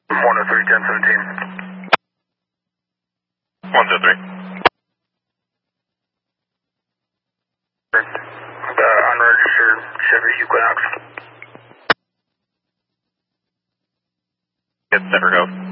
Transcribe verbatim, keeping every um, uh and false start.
one oh three, ten seventeen. one oh three. The unregistered Chevy Equinox. Get Denver Go.